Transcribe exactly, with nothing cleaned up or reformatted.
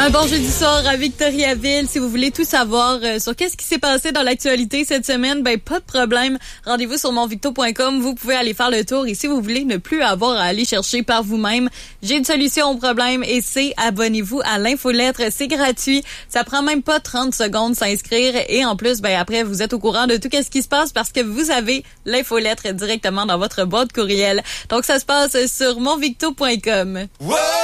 Un bon jeudi soir à Victoriaville. Si vous voulez tout savoir euh, sur qu'est-ce qui s'est passé dans l'actualité cette semaine, ben pas de problème. Rendez-vous sur mon victo point com. Vous pouvez aller faire le tour. Et si vous voulez ne plus avoir à aller chercher par vous-même, j'ai une solution au problème et c'est abonnez-vous à l'infolettre. C'est gratuit. Ça prend même pas trente secondes s'inscrire. Et en plus, ben après, vous êtes au courant de tout ce qui se passe parce que vous avez l'infolettre directement dans votre boîte courriel. Donc, ça se passe sur mon victo point com.